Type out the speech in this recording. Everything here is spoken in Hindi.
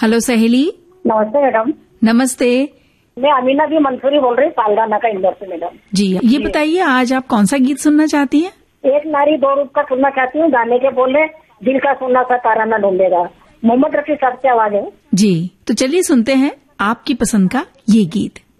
हेलो सहेली। नमस्ते मैडम। नमस्ते। मैं अमीना जी मंसूरी बोल रही हूँ, पालगाना का इंदौर से मैडम। जी, ये बताइए आज आप कौन सा गीत सुनना चाहती हैं? एक नारी दो रूप का सुनना चाहती हूँ, गाने के बोले दिल का सुनना सा ताराना ढूंढेगा। मोहम्मद रफी साहब की आवाज है। जी, तो चलिए सुनते हैं आपकी पसंद का ये गीत।